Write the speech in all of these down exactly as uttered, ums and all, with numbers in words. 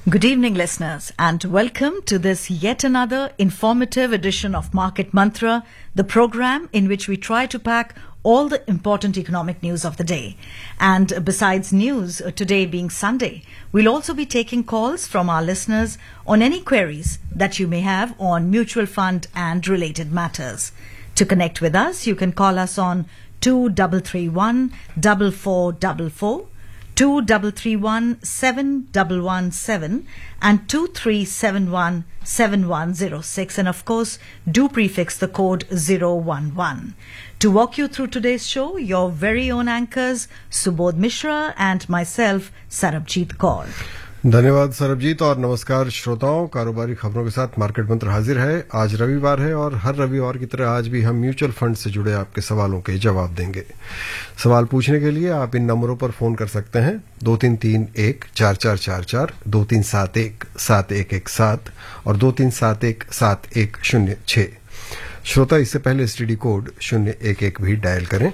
Good evening, listeners, and welcome to this yet another informative edition of Market Mantra, the program in which we try to pack all the important economic news of the day. And besides news, today being Sunday, we'll also be taking calls from our listeners on any queries that you may have on mutual fund and related matters. To connect with us, you can call us on two three three one, four four four four, two three three one, seven one one seven and two three seven one, seven one zero six, and of course do prefix the code zero one one. To walk you through today's show, your very own anchors Subodh Mishra and myself Sarabjit Kaur. धन्यवाद सरबजीत और नमस्कार श्रोताओं। कारोबारी खबरों के साथ market मंत्र हाजिर है। आज रविवार है और हर रविवार की तरह आज भी हम म्यूचुअल फंड से जुड़े आपके सवालों के जवाब देंगे। सवाल पूछने के लिए आप इन नंबरों पर फोन कर सकते हैं दो तीन तीन एक चार चार चार चार, दो तीन सात एक सात एक एक सात और दो तीन सात एक सात एक शून्य छह। श्रोता इससे पहले एसटीडी कोड शून्य एक एक भी डायल करें।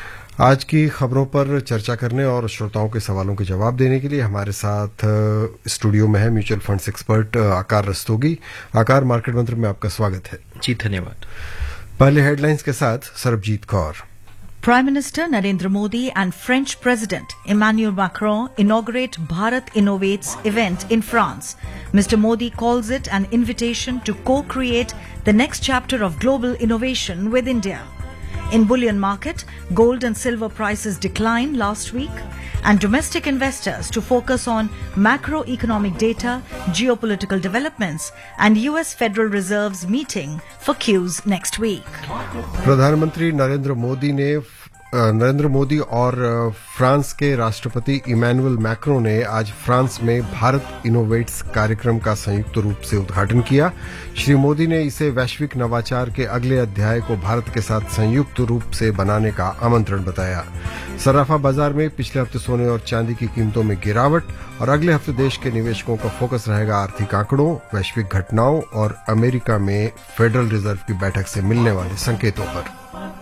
आज की खबरों पर चर्चा करने और श्रोताओं के सवालों के जवाब देने के लिए हमारे साथ स्टूडियो में है म्यूचुअल फंड्स एक्सपर्ट आकार रस्तोगी। आकार, मार्केट मंत्र में आपका स्वागत है। जी धन्यवाद। पहले हेडलाइंस के साथ Sarabjit Kaur. Prime Minister Narendra Modi and French President Emmanuel Macron inaugurate Bharat Innovates event in France. Mister Modi calls it an invitation to co-create the next chapter of global innovation with India. In bullion market, gold and silver prices declined last week, and domestic investors to focus on macroeconomic data, geopolitical developments, and U S Federal Reserve's meeting for Qs next week. प्रधानमंत्री नरेंद्र मोदी ने नरेंद्र मोदी और France के राष्ट्रपति Emmanuel Macron ने आज France में Bharat innovates कार्यक्रम का संयुक्त रूप से उद्घाटन किया। श्री मोदी ने इसे वैश्विक नवाचार के अगले अध्याय को भारत के साथ संयुक्त रूप से बनाने का आमंत्रण बताया। सराफा बाजार में पिछले हफ्ते सोने और चांदी की कीमतों में गिरावट और अगले हफ्ते देश के निवेशकों का फोकस रहेगा आर्थिक आंकड़ों, वैश्विक घटनाओं और अमेरिका में फेडरल रिजर्व की बैठक से मिलने वाले संकेतों पर।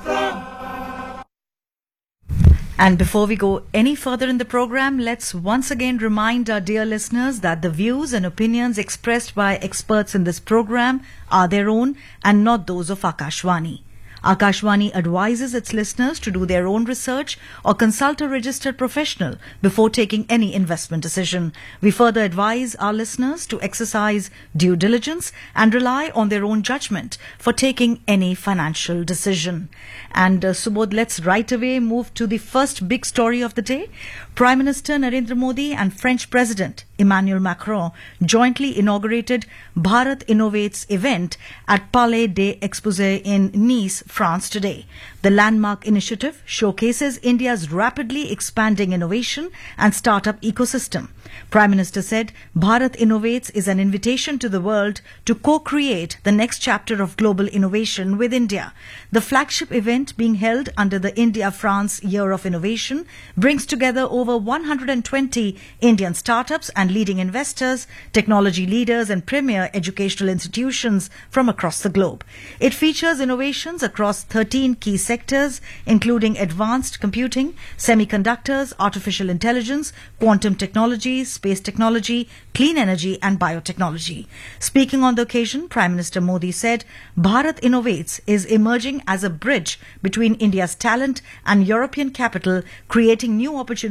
And before we go any further in the program, let's once again remind our dear listeners that the views and opinions expressed by experts in this program are their own and not those of Akashvani. Akashvani advises its listeners to do their own research or consult a registered professional before taking any investment decision. We further advise our listeners to exercise due diligence and rely on their own judgment for taking any financial decision. And uh, Subodh, let's right away move to the first big story of the day. Prime Minister Narendra Modi and French President Emmanuel Macron jointly inaugurated Bharat Innovates event at Palais des Exposés in Nice, France today. The landmark initiative showcases India's rapidly expanding innovation and startup ecosystem. Prime Minister said Bharat Innovates is an invitation to the world to co-create the next chapter of global innovation with India. The flagship event being held under the India-France Year of Innovation brings together over one hundred twenty Indian startups and leading investors, technology leaders and premier educational institutions from across the globe. It features innovations across thirteen key sectors, including advanced computing, semiconductors, artificial intelligence, quantum technology, space technology, clean energy and biotechnology. Speaking on the occasion, Prime Minister Modi said Bharat Innovates is emerging as a bridge between India's talent and European capital, creating new opportunities